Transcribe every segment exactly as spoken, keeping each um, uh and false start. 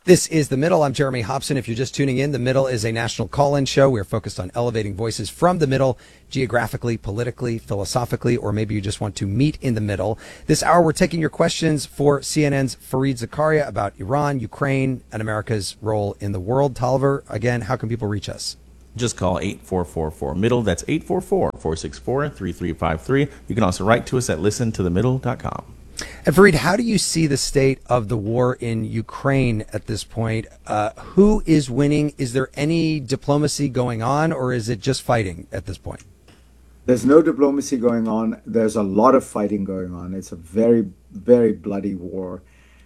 This is The Middle. I'm Jeremy Hobson. If you're just tuning in, The Middle is a national call-in show. We're focused on elevating voices from the middle, geographically, politically, philosophically, or maybe you just want to meet in the middle. This hour, we're taking your questions for C N N's Fareed Zakaria about Iran, Ukraine, and America's role in the world. Tolliver, again, how can people reach us? Just call eight four four four middle. That's eight four four, four six four, three three five three. You can also write to us at listen to the middle dot com. And Fareed, how do you see the state of the war in Ukraine at this point? Uh, who is winning? Is there any diplomacy going on, or is it just fighting at this point? There's no diplomacy going on. There's a lot of fighting going on. It's a very, very bloody war.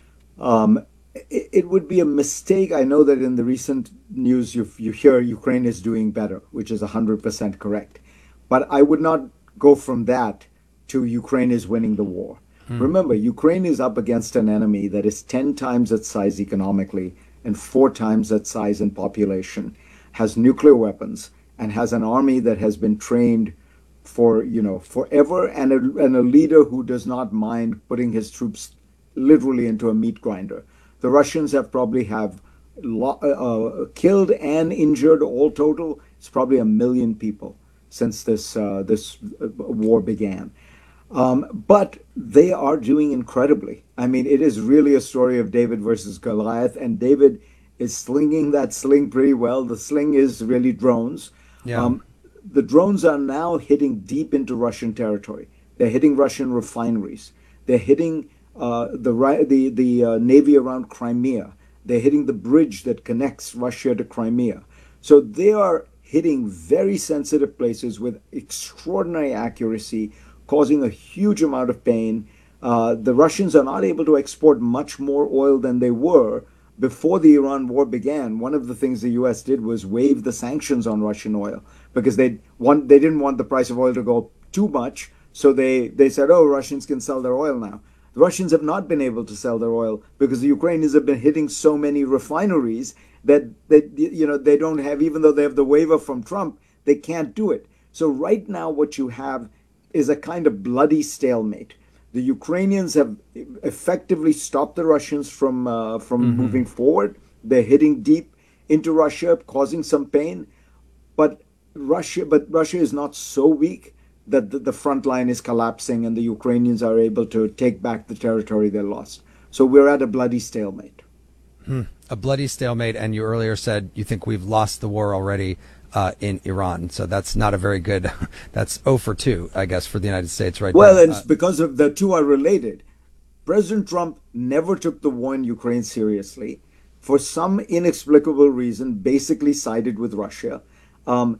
Um, it, it would be a mistake. I know that in the recent news you, you hear Ukraine is doing better, which is one hundred percent correct. But I would not go from that to Ukraine is winning the war. Remember, Ukraine is up against an enemy that is ten times its size economically and four times its size in population, has nuclear weapons, and has an army that has been trained for, you know, forever, and a, and a leader who does not mind putting his troops literally into a meat grinder. The Russians have probably have lo- uh, killed and injured all total. It's probably a million people since this uh, this war began. Um, but they are doing incredibly. I mean, it is really a story of David versus Goliath, and David is slinging that sling pretty well. The sling is really drones. Yeah. Um, the drones are now hitting deep into Russian territory. They're hitting Russian refineries. They're hitting uh, the the the uh, navy around Crimea. They're hitting the bridge that connects Russia to Crimea. So they are hitting very sensitive places with extraordinary accuracy, causing a huge amount of pain. Uh, the Russians are not able to export much more oil than they were before the Iran war began. One of the things the U S did was waive the sanctions on Russian oil because they want they didn't want the price of oil to go too much. So they, they said, oh, Russians can sell their oil now. The Russians have not been able to sell their oil because the Ukrainians have been hitting so many refineries that, that you know, they don't have, even though they have the waiver from Trump, they can't do it. So right now what you have is a kind of bloody stalemate. The Ukrainians have effectively stopped the Russians from uh, from mm-hmm. moving forward. They're hitting deep into Russia, causing some pain. But Russia, but Russia is not so weak that the, the front line is collapsing and the Ukrainians are able to take back the territory they lost. So we're at a bloody stalemate. Hmm. A bloody stalemate. And you earlier said you think we've lost the war already. Uh, in Iran. So that's not a very good, that's zero for two, I guess, for the United States right well, now. Well, and uh, because of the two are related. President Trump never took the war in Ukraine seriously. For some inexplicable reason, basically sided with Russia, um,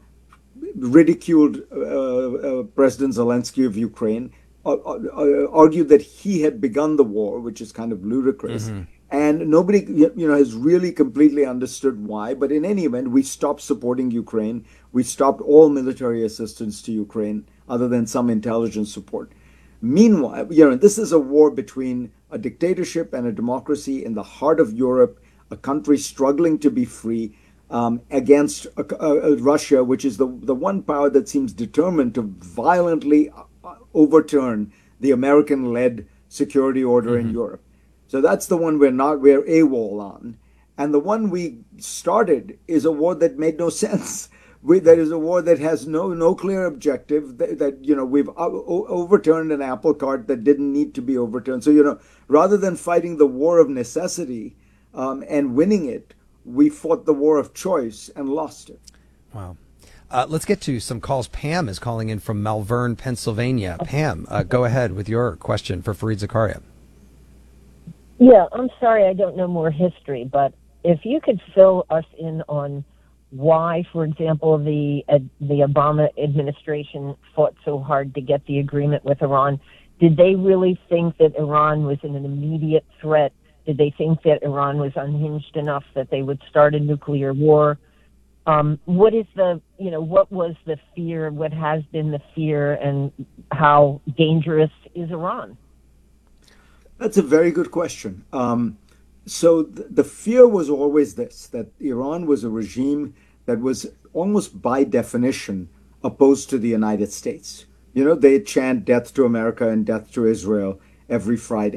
ridiculed uh, uh, President Zelensky of Ukraine, uh, uh, argued that he had begun the war, which is kind of ludicrous. Mm-hmm. And nobody, you know, has really completely understood why. But in any event, we stopped supporting Ukraine. We stopped all military assistance to Ukraine, other than some intelligence support. Meanwhile, you know, this is a war between a dictatorship and a democracy in the heart of Europe, a country struggling to be free, um, against a, a, a Russia, which is the, the one power that seems determined to violently overturn the American-led security order mm-hmm. in Europe. So that's the one we're not, we're AWOL on. And the one we started is a war that made no sense. We, that is a war that has no no clear objective, that, that you know, we've o- overturned an apple cart that didn't need to be overturned. So, you know, rather than fighting the war of necessity um, and winning it, we fought the war of choice and lost it. Wow. Uh, let's get to some calls. Pam is calling in from Malvern, Pennsylvania. Pam, uh, go ahead with your question for Fareed Zakaria. Yeah, I'm sorry I don't know more history, but if you could fill us in on why, for example, the uh, the Obama administration fought so hard to get the agreement with Iran. Did they really think that Iran was an immediate threat? Did they think that Iran was unhinged enough that they would start a nuclear war? Um, what is the, you know, what was the fear? What has been the fear, and how dangerous is Iran? That's a very good question. Um, so th- the fear was always this, that Iran was a regime that was almost by definition opposed to the United States. You know, they chant death to America and death to Israel every Friday.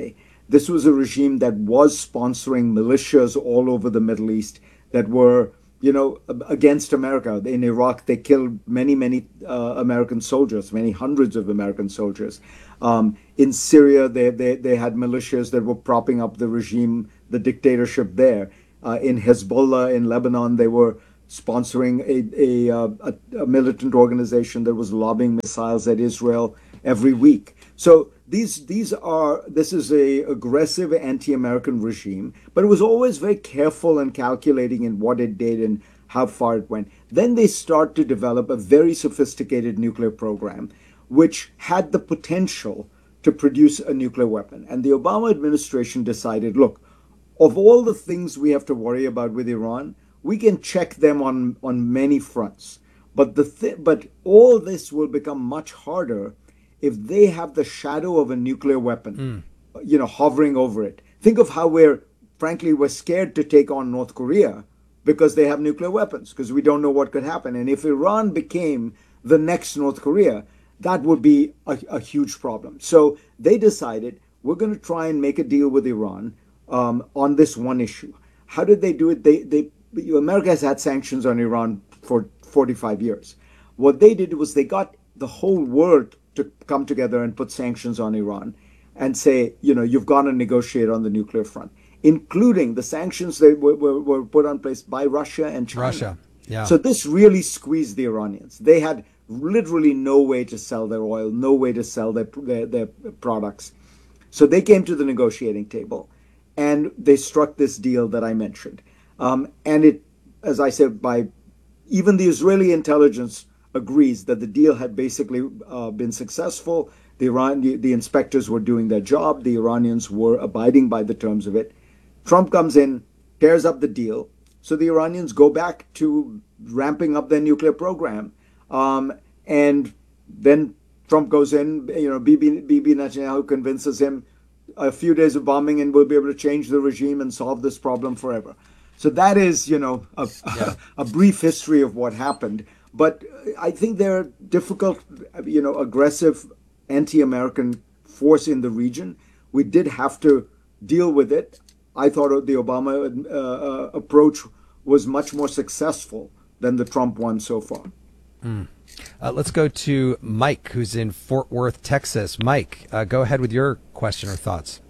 This was a regime that was sponsoring militias all over the Middle East that were, you know, against America. In Iraq, they killed many, many uh, American soldiers, many hundreds of American soldiers. Um, in Syria, they, they, they had militias that were propping up the regime, the dictatorship there. Uh, in Hezbollah, in Lebanon, they were sponsoring a, a, a, a militant organization that was lobbing missiles at Israel every week. So these these are this is a aggressive anti-American regime, but it was always very careful and calculating in what it did and how far it went. Then they start to develop a very sophisticated nuclear program, which had the potential to produce a nuclear weapon. And the Obama administration decided, look, of all the things we have to worry about with Iran, we can check them on, on many fronts. But the th- but all this will become much harder if they have the shadow of a nuclear weapon, mm. you know, hovering over it. Think of how we're, frankly, we're scared to take on North Korea because they have nuclear weapons, because we don't know what could happen. And if Iran became the next North Korea, that would be a, a huge problem. So they decided, we're going to try and make a deal with Iran um, on this one issue. How did they do it? They, they, America has had sanctions on Iran for forty-five years. What they did was they got the whole world to come together and put sanctions on Iran and say, you know, you've got to negotiate on the nuclear front, including the sanctions that were, were, were put on place by Russia and China. Russia, yeah. So this really squeezed the Iranians. They had literally no way to sell their oil, no way to sell their, their, their products. So they came to the negotiating table and they struck this deal that I mentioned. Um, and it, as I said, by even the Israeli intelligence agrees that the deal had basically uh, been successful. The Iran, the, the inspectors were doing their job. The Iranians were abiding by the terms of it. Trump comes in, tears up the deal. So the Iranians go back to ramping up their nuclear program. Um, and then Trump goes in, you know, Bibi, Bibi Netanyahu convinces him a few days of bombing and we'll be able to change the regime and solve this problem forever. So that is, you know, a, yeah. a, a brief history of what happened. But I think they're difficult, you know, aggressive anti-American force in the region. We did have to deal with it. I thought the Obama uh, uh, approach was much more successful than the Trump one so far. Mm. Uh, let's go to Mike, who's in Fort Worth, Texas. Mike, uh, go ahead with your question or thoughts.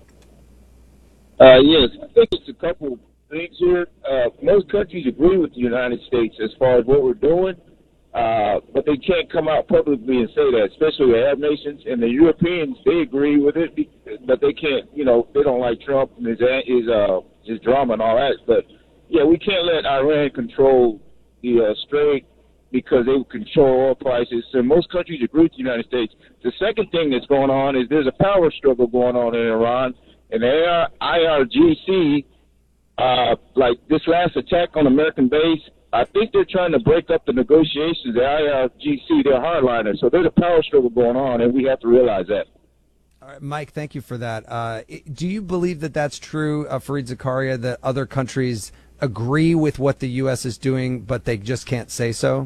Uh, yes, I think it's a couple things here. Uh, most countries agree with the United States as far as what we're doing. Uh, but they can't come out publicly and say that, especially the Arab nations. And the Europeans, they agree with it, but they can't, you know, they don't like Trump and his, his, uh, his drama and all that. But, yeah, we can't let Iran control the uh, Strait because they control oil prices. So most countries agree with the United States. The second thing that's going on is there's a power struggle going on in Iran. And the I R G C, uh, like this last attack on American base, I think they're trying to break up the negotiations. The I R G C, they're hardliners. So there's a power struggle going on, and we have to realize that. All right, Mike, thank you for that. Uh, do you believe that that's true, uh, Fareed Zakaria, that other countries agree with what the U S is doing, but they just can't say so?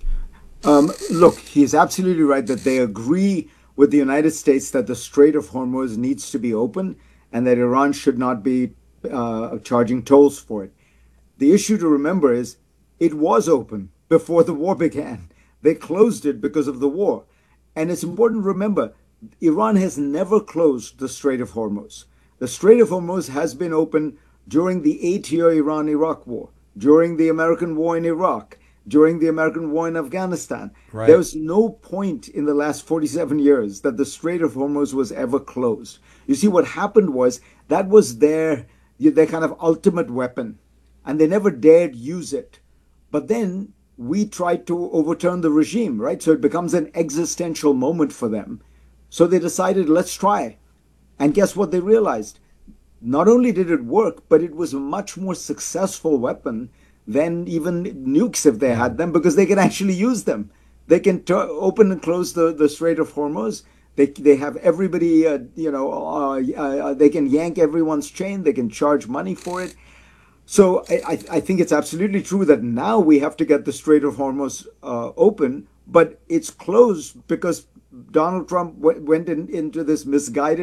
Um, look, he's absolutely right that they agree with the United States that the Strait of Hormuz needs to be open and that Iran should not be uh, charging tolls for it. The issue to remember is it was open before the war began. They closed it because of the war. And it's important to remember, Iran has never closed the Strait of Hormuz. The Strait of Hormuz has been open during the eight-year Iran-Iraq war, during the American war in Iraq, during the American war in Afghanistan. Right. There was no point in the last forty-seven years that the Strait of Hormuz was ever closed. You see, what happened was that was their, their kind of ultimate weapon, and they never dared use it. But then we tried to overturn the regime, right? So it becomes an existential moment for them. So they decided, let's try. And guess what they realized? Not only did it work, but it was a much more successful weapon than even nukes if they had them, because they can actually use them. They can t- open and close the, the Strait of Hormuz. They, they have everybody, uh, you know, uh, uh, they can yank everyone's chain. They can charge money for it. So I, I think it's absolutely true that now we have to get the Strait of Hormuz uh, open, but it's closed because Donald Trump w- went in, into this misguided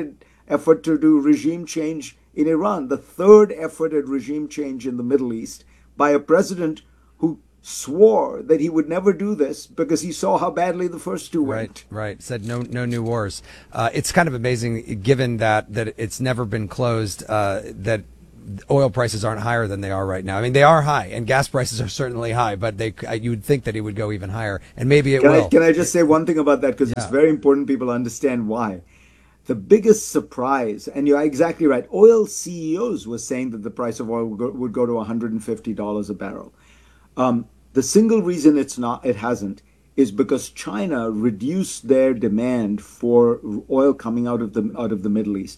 effort to do regime change in Iran, the third effort at regime change in the Middle East by a president who swore that he would never do this because he saw how badly the first two went. Right, right. Said no, no new wars. Uh, it's kind of amazing, given that that it's never been closed, uh, that oil prices aren't higher than they are right now. I mean, they are high, and gas prices are certainly high, but they you would think that it would go even higher, and maybe it can will. I, can I just say one thing about that, because Yeah. it's very important people understand why. The biggest surprise, and you're exactly right, oil C E Os were saying that the price of oil would go, would go to one hundred fifty dollars a barrel. Um, the single reason it's not, it hasn't, is because China reduced their demand for oil coming out of the out of the Middle East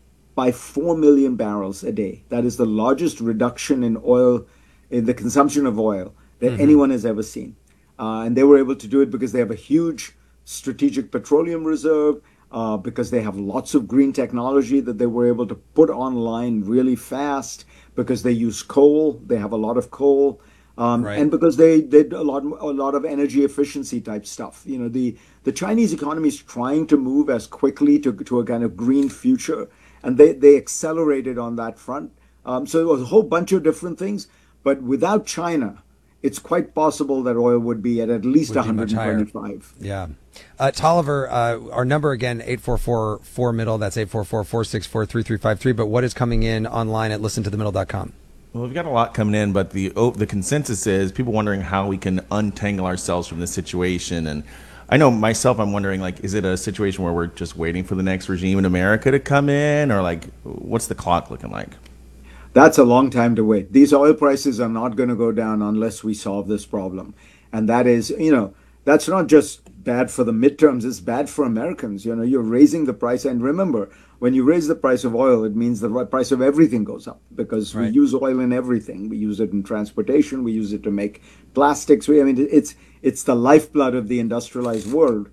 by four million barrels a day. That is the largest reduction in oil, in the consumption of oil that mm-hmm. anyone has ever seen. Uh, and they were able to do it because they have a huge strategic petroleum reserve, uh, because they have lots of green technology that they were able to put online really fast, because they use coal, they have a lot of coal. Um, right. And because they did a lot, a lot of energy efficiency type stuff. You know, the, the Chinese economy is trying to move as quickly to, to a kind of green future, and they, they accelerated on that front. Um, so it was a whole bunch of different things, but without China, it's quite possible that oil would be at at least Would be one much higher. twenty-five. Yeah. Uh, Tolliver, uh, our number again, eight four four four middle. That's eight four four, four six four, three three five three. But what is coming in online at listen to the middle dot com? Well, we've got a lot coming in, but the oh, the consensus is people wondering how we can untangle ourselves from this situation. And I know myself, I'm wondering, like, is it a situation where we're just waiting for the next regime in America to come in, or like, what's the clock looking like? That's a long time to wait. These oil prices are not going to go down unless we solve this problem. And that is, you know, that's not just bad for the midterms, it's bad for Americans. You know, you're raising the price. And remember, when you raise the price of oil, it means the price of everything goes up, because Right. we use oil in everything. We use it in transportation. We use it to make plastics. We, I mean, it's it's the lifeblood of the industrialized world.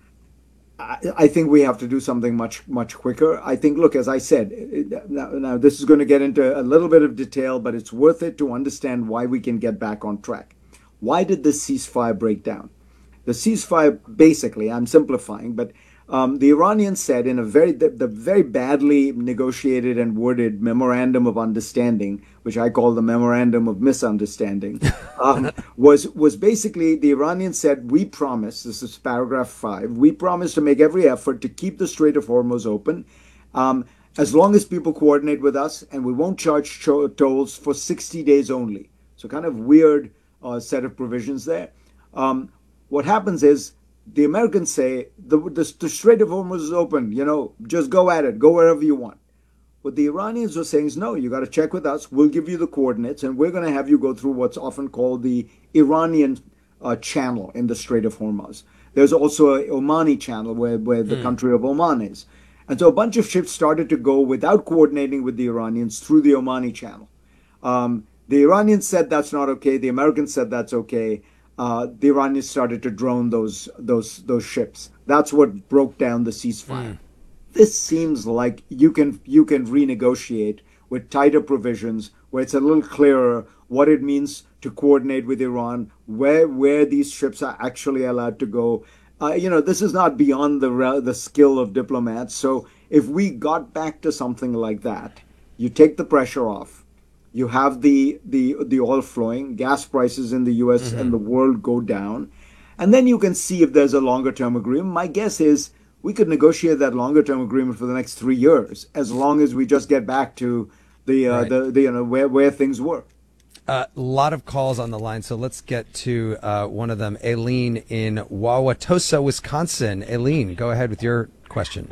I, I think we have to do something much, much quicker. I think, look, as I said, it- now, now this is going to get into a little bit of detail, but it's worth it to understand why we can get back on track. Why did this ceasefire break down? The ceasefire, basically, I'm simplifying, but um, the Iranians said in a very, the, the very badly negotiated and worded memorandum of understanding, which I call the memorandum of misunderstanding, um, was was basically the Iranians said, we promise, this is paragraph five, we promise to make every effort to keep the Strait of Hormuz open, um, as long as people coordinate with us, and we won't charge cho- tolls for sixty days only. So kind of weird uh, set of provisions there. Um, what happens is the Americans say the, the, the Strait of Hormuz is open, you know, just go at it, go wherever you want. What the Iranians were saying is, no, you got to check with us. We'll give you the coordinates, and we're going to have you go through what's often called the Iranian uh, channel in the Strait of Hormuz. There's also a Omani channel where, where the Hmm. country of Oman is. And so a bunch of ships started to go without coordinating with the Iranians through the Omani channel. Um, the Iranians said that's not okay. The Americans said that's okay. Uh, the Iranians started to drone those those those ships. That's what broke down the ceasefire. This seems like you can you can renegotiate with tighter provisions where it's a little clearer what it means to coordinate with Iran, where where these ships are actually allowed to go. Uh, you know, this is not beyond the re- the skill of diplomats. So if we got back to something like that, you take the pressure off. You have the, the the oil flowing, gas prices in the U S and the world go down, and then you can see if there's a longer term agreement. My guess is we could negotiate that longer term agreement for the next three years, as long as we just get back to the uh, Right. the, the you know where where things were. A uh, lot of calls on the line, so let's get to uh, one of them. Aileen in Wauwatosa, Wisconsin. Aileen, go ahead with your question.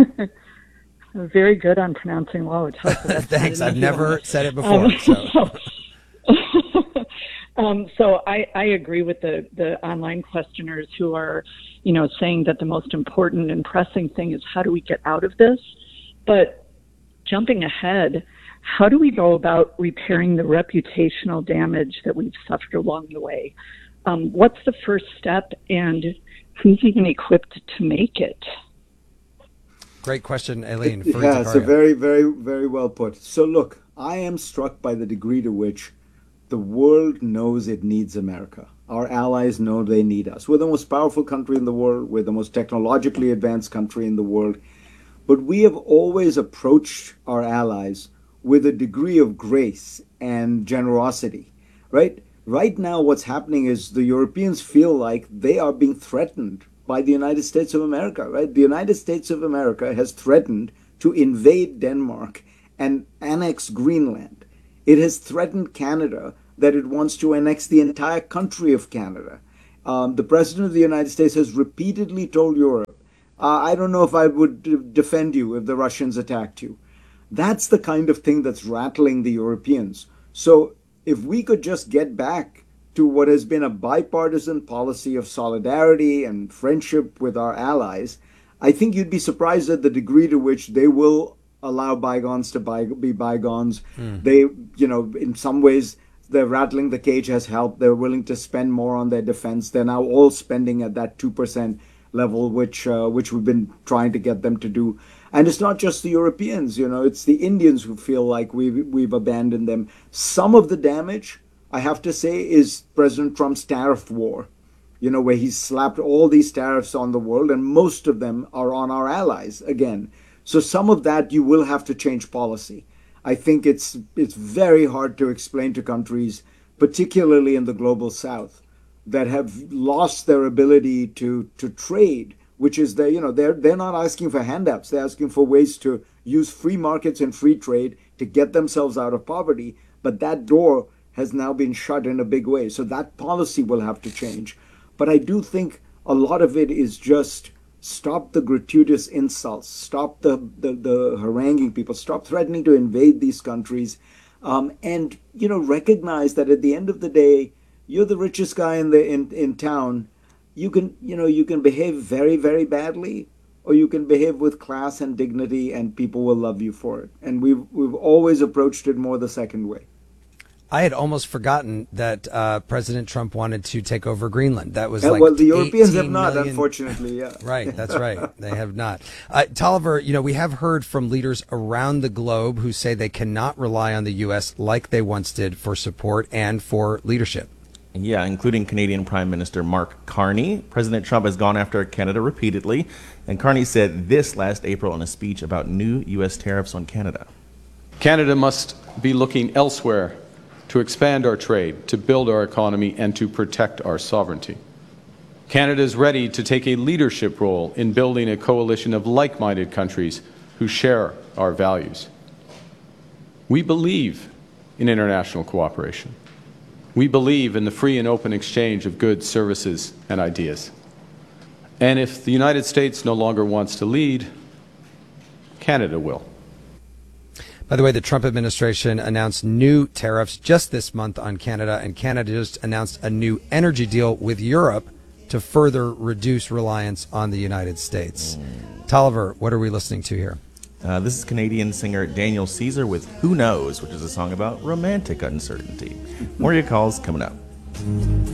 Very good on pronouncing Wauwatosa. That's Thanks. not I've an easy never one. said it before. Um, So. um, so I, I agree with the, the online questioners who are, you know, saying that the most important and pressing thing is how do we get out of this? But jumping ahead, how do we go about repairing the reputational damage that we've suffered along the way? Um, what's the first step, and who's even equipped to make it? Great question, Aileen. Fareed Yeah, it's a Zakaria. very, very, very well put. So look, I am struck by the degree to which the world knows it needs America. Our allies know they need us. We're the most powerful country in the world. We're the most technologically advanced country in the world. but we have always approached our allies with a degree of grace and generosity, right? Right now, what's happening is the Europeans feel like they are being threatened by the United States of America, right? The United States of America has threatened to invade Denmark and annex Greenland. It has threatened Canada that it wants to annex the entire country of Canada. Um, the President of the United States has repeatedly told Europe, uh, I don't know if I would d- defend you if the Russians attacked you. That's the kind of thing that's rattling the Europeans. So if we could just get back to what has been a bipartisan policy of solidarity and friendship with our allies, I think you'd be surprised at the degree to which they will allow bygones to by, be bygones. Mm. They, you know, in some ways, the rattling the cage has helped. They're willing to spend more on their defense. They're now all spending at that two percent level, which uh, which we've been trying to get them to do. And it's not just the Europeans, you know, it's the Indians who feel like we've, we've abandoned them. Some of the damage, I have to say, is President Trump's tariff war, you know, where he's slapped all these tariffs on the world, and most of them are on our allies again. So some of that you will have to change policy. I think it's it's very hard to explain to countries, particularly in the global south, that have lost their ability to to trade, which is they, you know, they're they're not asking for handouts. They're asking for ways to use free markets and free trade to get themselves out of poverty. But that door has now been shut in a big way. So that policy will have to change. But I do think a lot of it is just stop the gratuitous insults, stop the, the, the haranguing people, stop threatening to invade these countries, um, and, you know, recognize that at the end of the day, you're the richest guy in the in, in town. You can, you know, you can behave very, very badly, or you can behave with class and dignity, and people will love you for it. And we've we've always approached it more the second way. I had almost forgotten that uh, President Trump wanted to take over Greenland. That was Yeah, like well, the Europeans have not, million... unfortunately. Yeah, right. That's right. They have not. Uh, Tolliver, you know, we have heard from leaders around the globe who say they cannot rely on the U S like they once did for support and for leadership. Yeah, including Canadian Prime Minister Mark Carney. President Trump has gone after Canada repeatedly, and Carney said this last April in a speech about new U S tariffs on Canada. Canada must be looking elsewhere to expand our trade, to build our economy, and to protect our sovereignty. Canada is ready to take a leadership role in building a coalition of like-minded countries who share our values. We believe in international cooperation. We believe in the free and open exchange of goods, services, and ideas. And if the United States no longer wants to lead, Canada will. By the way, the Trump administration announced new tariffs just this month on Canada, and Canada just announced a new energy deal with Europe to further reduce reliance on the United States. Tolliver, what are we listening to here? Uh, this is Canadian singer Daniel Caesar with Who Knows, which is a song about romantic uncertainty. More of your calls coming up.